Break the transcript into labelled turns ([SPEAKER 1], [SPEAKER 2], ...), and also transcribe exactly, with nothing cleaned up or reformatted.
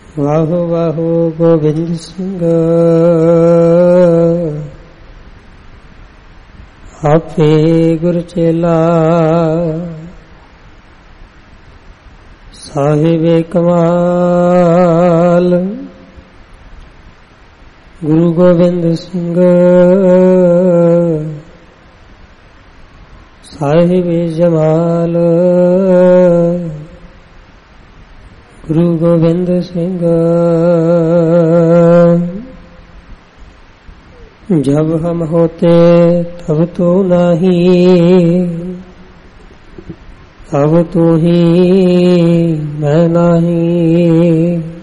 [SPEAKER 1] ਵਾਹੋ ਵਾਹੋ ਗੋਬਿੰਦ ਸਿੰਘ ਆਪੇ ਗੁਰ ਚੇਲਾ ਸਾਹਿਬੇ ਕਮਾਲ ਗੁਰੂ ਗੋਬਿੰਦ ਸਿੰਘ ਸਾਹਿਬੇ ਜਮਾਲ ਗੁਰੂ ਗੋਬਿੰਦ ਸਿੰਘ ਜਬ ਹਮ ਹੋਤੇ ਤਬ ਤੋ ਨਹੀਂ अब तू ही मैं नहीं